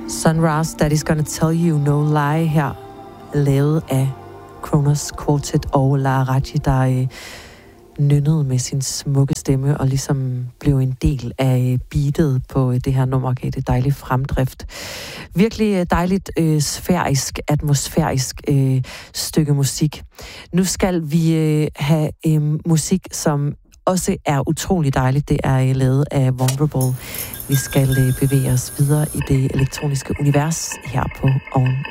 Sunrise, Daddy's Gonna Tell You No Lie her, lavet af Kronos Quartet og Lara Raji, der nynnede med sin smukke stemme og ligesom blev en del af beatet på det her nummer, gav det dejlig fremdrift. Virkelig dejligt sfærisk, atmosfærisk stykke musik. Nu skal vi have musik, som også er utrolig dejligt. Det er lavet af Vulnerable. Vi skal bevæge os videre i det elektroniske univers her på Oven